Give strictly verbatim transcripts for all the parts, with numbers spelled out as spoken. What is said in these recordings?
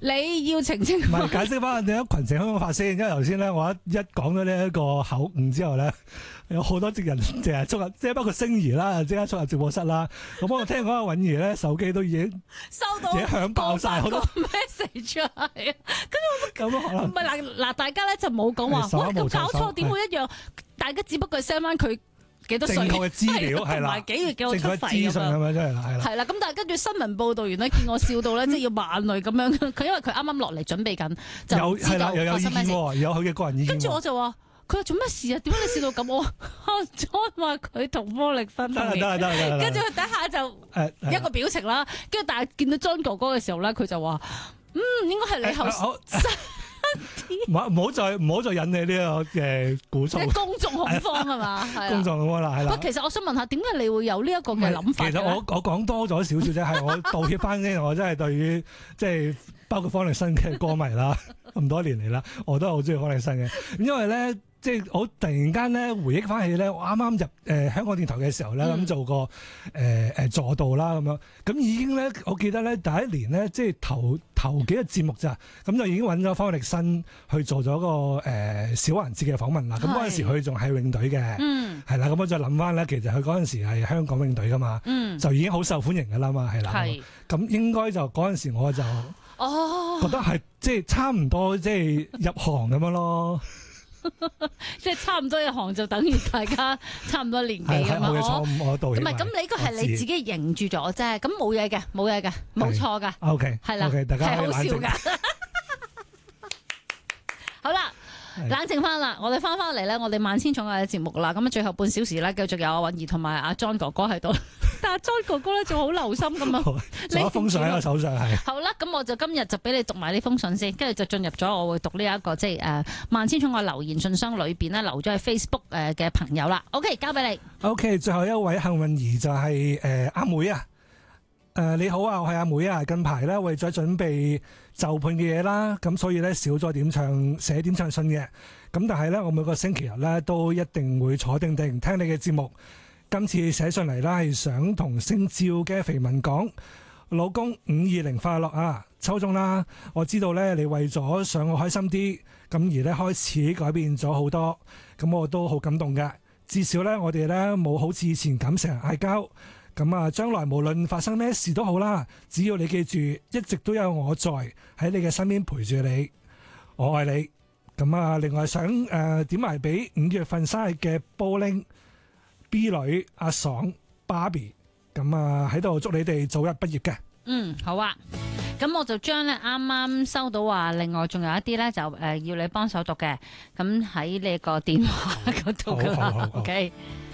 你要澄清。 唔係解釋翻點解群情香港法先，因為頭先咧我一一講咗呢一個口誤之後咧，有好多職人淨係衝入，即係包括星兒啦，即刻衝入直播室啦。咁我聽講阿允兒咧手機都已經收到， 已經響爆晒好多 message 啊，係啊，跟住我咁可能唔係嗱嗱，大家咧就冇講話，喂咁搞錯點會一樣？大家只不過 send 翻佢幾多歲正確嘅資料係啦， 同埋幾月幾號出世正確資訊咁樣真係啦，係啦。 係啦，咁但係跟住新聞報導員咧見我笑到咧，即係要眼淚咁樣。佢因為佢啱啱落嚟準備緊，就有知道係啦，又有意發生咩事。 見喎，有佢嘅個人意見喎。 跟住我就話：佢話做咩事啊？點解你笑到咁？我再話佢同魔力新得啦得啦得啦得啦。 跟住佢第一下就誒一個表情啦。跟住但係見到 John 哥哥嘅時候咧，佢就話：嗯，應該係你後生啲。 唔好唔好再唔好再引你呢個嘅鼓噪。 即係公眾恐慌係嘛？係啊公眾恐慌啦，係啦。 喂，其實我想問下，點解你會有呢一個嘅諗法嘅咧？ 其實我我講多咗少少啫，係我道歉翻先。我真係對於即係包括方力申嘅歌迷啦，咁多年嚟啦，我都係好中意方力申嘅。因為咧，即係我突然間咧回憶翻起咧，我啱啱入誒、呃、香港電台嘅時候咧，咁、嗯、做過誒誒助導啦咁樣，咁已經咧，我記得咧第一年咧，即係頭頭幾個節目咋，咁就已經揾咗方力申去做咗個誒、呃、小環節嘅訪問啦。咁嗰陣時佢仲係泳隊嘅， 嗯，係啦。咁我再諗翻咧，其實佢嗰陣時係香港泳隊噶嘛，嗯，就已經好受歡迎噶啦嘛，係啦。係，咁應該就嗰陣時我就哦覺得係即係差唔多即係入行咁樣咯。 即係差唔多一行就等於大家差唔多年紀咁嘛。 我嘅錯誤，我道歉。 唔係咁，你呢個係你自己認住咗啫。咁冇嘢嘅，冇嘢嘅，冇錯嘅。 O K， 係啦， 大家係好笑㗎。好啦。冷靜翻啦，我哋翻翻嚟咧，我哋萬千寵愛嘅節目啦。咁啊，最後半小時咧，繼續有阿允兒同埋阿 John 哥哥喺度。但係 John 哥哥咧仲好留心咁啊， 攞封信喺我手上係。 好啦，咁我就今日就俾你讀埋呢封信先，跟住就進入咗我會讀呢、這、一個即係誒萬千寵愛留言信箱裏邊咧，留咗喺 Facebook 誒嘅朋友啦。OK， 交俾你。 OK， 最後一位幸運兒就係、是、誒、呃、阿妹啊。誒、呃、你好啊，我係阿妹啊。近排咧為咗準備就判嘅嘢啦，咁所以咧少咗點唱寫點唱信嘅。咁但係咧我每個星期日咧都一定會坐定定聽你嘅節目。今次寫信嚟啦，係想同姓趙嘅肥文講，老公五二零快樂啊，抽中啦！我知道咧你為咗想我開心啲，咁而咧開始改變咗好多，咁我都好感動嘅。至少咧我哋咧冇好似以前咁成日嗌交。咁啊，將來無論發生咩事都好啦，只要你記住，一直都有我在喺你嘅身邊陪住你，我愛你。咁啊，另外想誒、呃、點埋俾五月份生日嘅波玲 B 女阿爽 Barbie， 咁啊喺度祝你哋早日畢業嘅。 嗯，好啊。咁我就將咧啱啱收到話，另外仲有一啲咧就誒、呃、要你幫手讀嘅，咁喺你個電話嗰度噶啦。OK。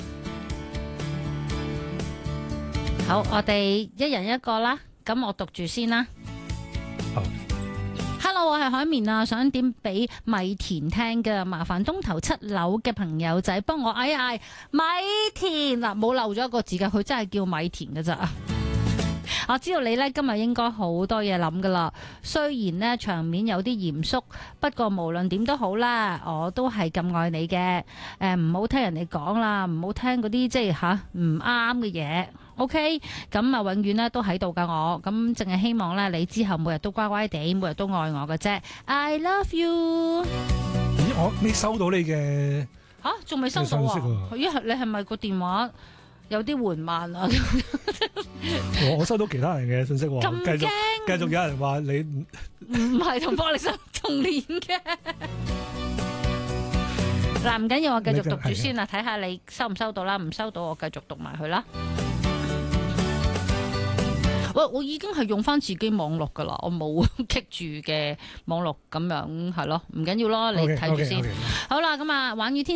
好，我哋一人一個啦，咁我讀住先啦。 好 Hello， 我係海綿啊，想點俾米田聽嘅，麻煩東頭七樓嘅朋友仔幫我嗌嗌米田嗱，冇漏咗一個字噶，佢真係叫米田噶咋。我知道你呢今日應該好多嘢諗噶啦，雖然呢場面有啲嚴肅，不過無論點都好啦，我都係咁愛你嘅。誒，唔好聽人哋講啦，唔好聽嗰啲即係吓唔啱嘅嘢。OK， 咁啊永遠咧都喺度噶我，咁淨係希望咧你之後每日都乖乖地，每日都愛我嘅啫。I love you。 咦，我你收到你嘅吓，仲未收到啊？咦，你係咪個電話有啲緩慢啊？ 我我收到其他人嘅信息喎， 咁驚， 繼續繼續有人話你唔係同方力申同年嘅。嗱，唔緊要，我繼續讀住先啦，睇下你收唔收到啦，唔收到我繼續讀埋佢啦。喂，我已經係用翻自己網絡噶啦，我冇棘住嘅網絡咁樣係咯，唔緊要咯，你睇住先。Okay, okay, okay. 好啦，咁啊，玩雨天。